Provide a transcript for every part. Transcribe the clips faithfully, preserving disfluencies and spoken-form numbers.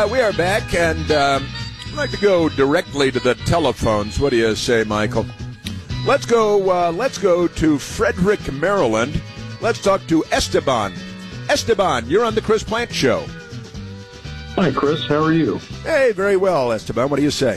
Uh, we are back, and um, I'd like to go directly to the telephones. What do you say, Michael? Let's go. Uh, let's go to Frederick, Maryland. Let's talk to Esteban. Esteban, you're on the Chris Plante Show. Hi, Chris. How are you? Hey, very well, Esteban. What do you say?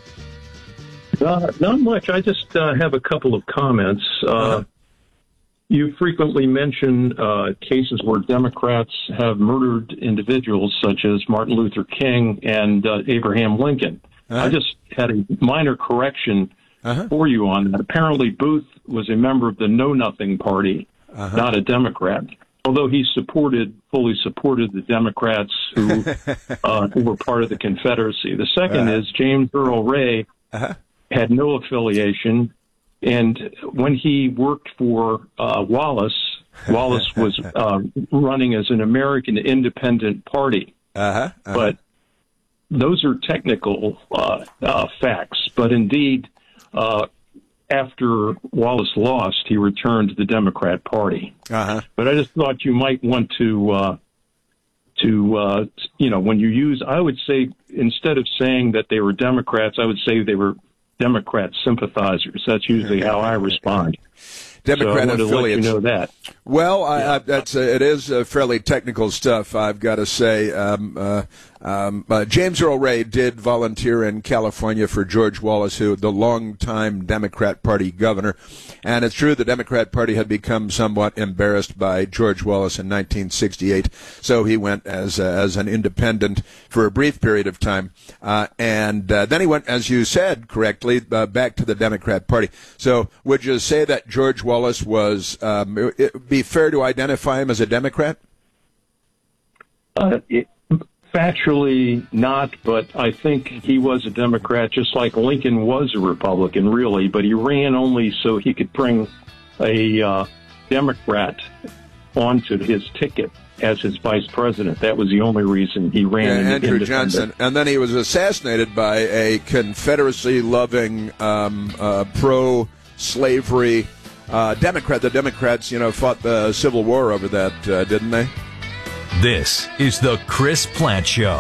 Uh, not much. I just uh, have a couple of comments. Uh, uh-huh. You frequently mention uh, cases where Democrats have murdered individuals such as Martin Luther King and uh, Abraham Lincoln. Uh-huh. I just had a minor correction uh-huh. for you on that. Apparently, Booth was a member of the Know Nothing Party, uh-huh. not a Democrat, although he supported, fully supported the Democrats who, uh, who were part of the Confederacy. The second uh-huh. is James Earl Ray uh-huh. had no affiliation. And when he worked for uh, Wallace, Wallace was uh, running as an American Independent Party. Uh-huh, uh-huh. But those are technical uh, uh, facts. But indeed, uh, after Wallace lost, he returned to the Democrat Party. Uh-huh. But I just thought you might want to, uh, to uh, you know, when you use, I would say, instead of saying that they were Democrats, I would say they were Democrat sympathizers. That's usually how I respond. Democrat so I affiliates. To let you know that. Well, I, I, that's uh, it is uh, fairly technical stuff, I've got to say. Um, uh, um, uh, James Earl Ray did volunteer in California for George Wallace, who the longtime Democrat Party governor. And it's true the Democrat Party had become somewhat embarrassed by George Wallace in nineteen sixty-eight, so he went as uh, as an independent for a brief period of time. Uh, and uh, then he went, as you said correctly, uh, back to the Democrat Party. So would you say that George Wallace was, um, it would be fair to identify him as a Democrat? Uh, it, factually not, but I think he was a Democrat, just like Lincoln was a Republican, really, but he ran only so he could bring a uh, Democrat onto his ticket as his vice president. That was the only reason he ran. Yeah, Andrew Johnson. And then he was assassinated by a Confederacy-loving, um, uh, pro-slavery uh, Democrat. The Democrats, you know, fought the Civil War over that, uh, didn't they? This is the Chris Plante Show.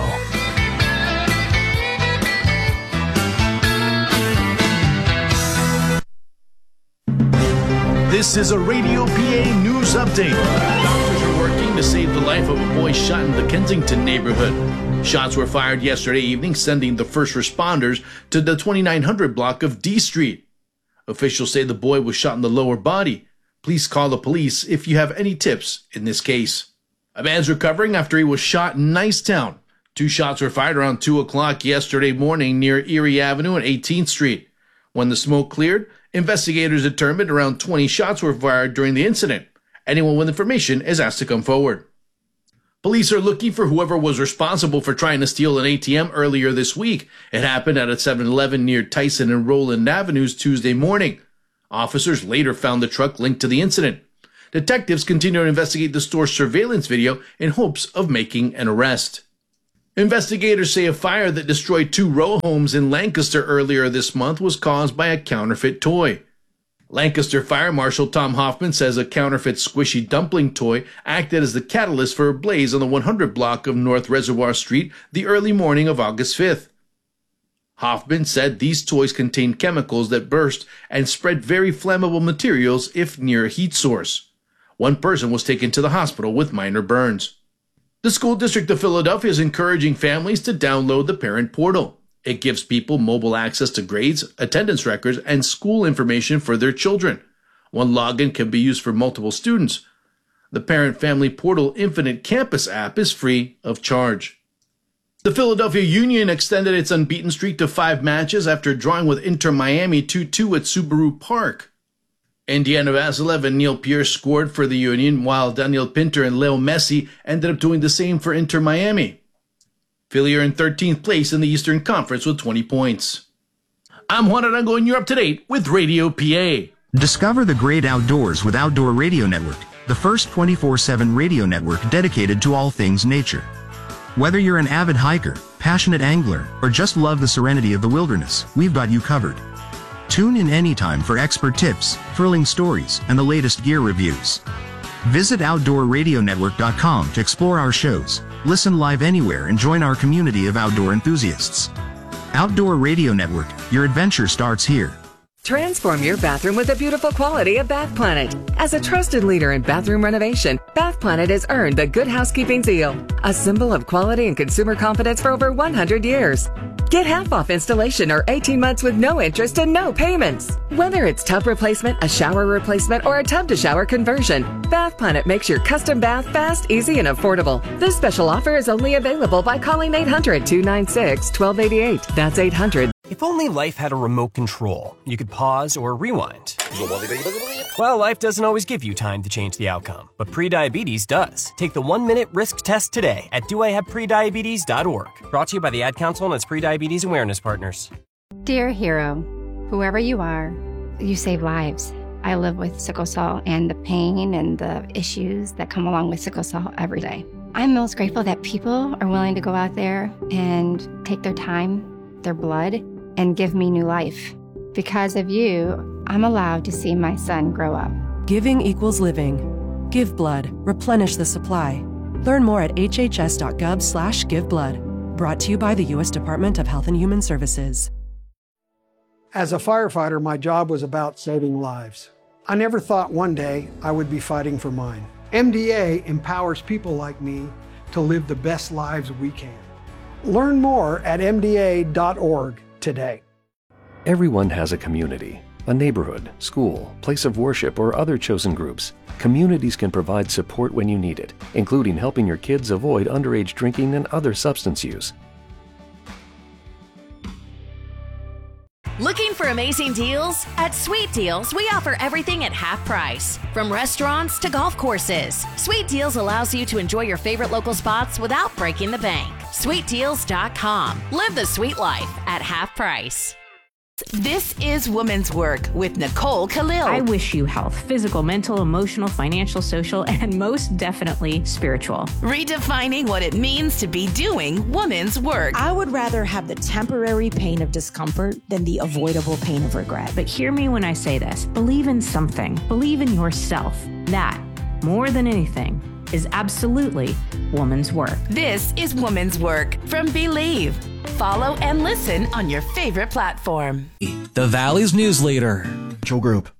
This is a Radio P A news update. Doctors are working to save the life of a boy shot in the Kensington neighborhood. Shots were fired yesterday evening, sending the first responders to the twenty-nine hundred block of D Street. Officials say the boy was shot in the lower body. Please call the police if you have any tips in this case. A man's recovering after he was shot in Nicetown. Two shots were fired around two o'clock yesterday morning near Erie Avenue and eighteenth Street. When the smoke cleared, investigators determined around twenty shots were fired during the incident. Anyone with information is asked to come forward. Police are looking for whoever was responsible for trying to steal an A T M earlier this week. It happened at a seven eleven near Tyson and Roland Avenues Tuesday morning. Officers later found the truck linked to the incident. Detectives continue to investigate the store's surveillance video in hopes of making an arrest. Investigators say a fire that destroyed two row homes in Lancaster earlier this month was caused by a counterfeit toy. Lancaster Fire Marshal Tom Hoffman says a counterfeit squishy dumpling toy acted as the catalyst for a blaze on the one hundred block of North Reservoir Street the early morning of August fifth. Hoffman said these toys contained chemicals that burst and spread very flammable materials if near a heat source. One person was taken to the hospital with minor burns. The School District of Philadelphia is encouraging families to download the Parent Portal. It gives people mobile access to grades, attendance records, and school information for their children. One login can be used for multiple students. The Parent Family Portal Infinite Campus app is free of charge. The Philadelphia Union extended its unbeaten streak to five matches after drawing with Inter Miami two two at Subaru Park. Indiana Vasileva Neil Pierce scored for the Union, while Daniel Pinter and Leo Messi ended up doing the same for Inter Miami. Philly are in thirteenth place in the Eastern Conference with twenty points. I'm Juan Arango, and you're up to date with Radio P A. Discover the great outdoors with Outdoor Radio Network, the first twenty-four seven radio network dedicated to all things nature. Whether you're an avid hiker, passionate angler, or just love the serenity of the wilderness, we've got you covered. Tune in anytime for expert tips, thrilling stories, and the latest gear reviews. Visit outdoor radio network dot com to explore our shows, Listen live anywhere and join our community of outdoor enthusiasts. Outdoor Radio Network, your adventure starts here. Transform your bathroom with the beautiful quality of Bath Planet. As a trusted leader in bathroom renovation, Bath Planet has earned the Good Housekeeping seal, a symbol of quality and consumer confidence for over one hundred years. Get half off installation or eighteen months with no interest and no payments. Whether it's tub replacement, a shower replacement, or a tub-to-shower conversion, Bath Planet makes your custom bath fast, easy, and affordable. This special offer is only available by calling eight hundred, two nine six, one two eight eight. That's eight hundred. If only life had a remote control, you could pause or rewind. Well, life doesn't always give you time to change the outcome, but prediabetes does. Take the one-minute risk test today at do I have prediabetes dot org. Brought to you by the Ad Council and its prediabetes awareness partners. Dear hero, whoever you are, you save lives. I live with sickle cell and the pain and the issues that come along with sickle cell every day. I'm most grateful that people are willing to go out there and take their time, their blood, and give me new life. Because of you, I'm allowed to see my son grow up. Giving equals living. Give blood. Replenish the supply. Learn more at h h s dot gov slash give blood. Brought to you by the U S Department of Health and Human Services. As a firefighter, my job was about saving lives. I never thought one day I would be fighting for mine. M D A empowers people like me to live the best lives we can. Learn more at m d a dot org today. Everyone has a community, a neighborhood, school, place of worship, or other chosen groups. Communities can provide support when you need it, including helping your kids avoid underage drinking and other substance use. Looking for amazing deals? At Sweet Deals, we offer everything at half price. From restaurants to golf courses, Sweet Deals allows you to enjoy your favorite local spots without breaking the bank. sweet deals dot com. Live the sweet life at half price. This is Woman's Work with Nicole Khalil. I wish you health, physical, mental, emotional, financial, social, and most definitely spiritual. Redefining what it means to be doing woman's work. I would rather have the temporary pain of discomfort than the avoidable pain of regret. But hear me when I say this. Believe in something. Believe in yourself. That, more than anything, is absolutely woman's work. This is Woman's Work from Believe. Follow and listen on your favorite platform. The Valley's News Leader. Group.